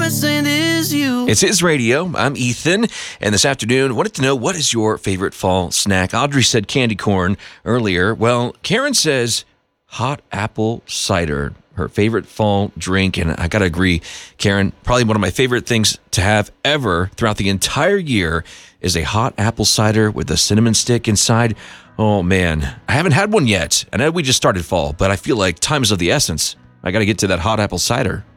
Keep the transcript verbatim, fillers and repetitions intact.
promise and is you. It's His Radio. I'm Ethan, and this afternoon, wanted to know, what is your favorite fall snack? Audrey said candy corn earlier. Well, Karen says hot apple cider, her favorite fall drink, and I gotta agree, Karen, probably one of my favorite things to have ever throughout the entire year is a hot apple cider with a cinnamon stick inside. Oh man, I haven't had one yet. I know we just started fall, but I feel like time is of the essence. I gotta get to that hot apple cider.